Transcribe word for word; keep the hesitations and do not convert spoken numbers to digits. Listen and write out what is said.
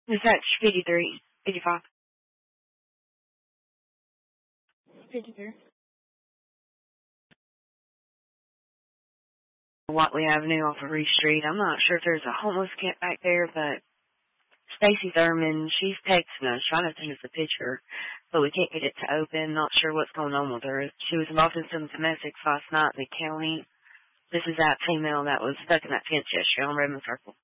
Dispatch fifty-three, fifty-five. fifty-three. Watley Avenue off of Reed Street. I'm not sure if there's a homeless camp back there, but Stacy Thurman, she's texting us, trying to send us a picture, but we can't get it to open. Not sure what's going on with her. She was involved in some domestics last night in the county. This is that female that was stuck in that fence yesterday on Redmond Circle.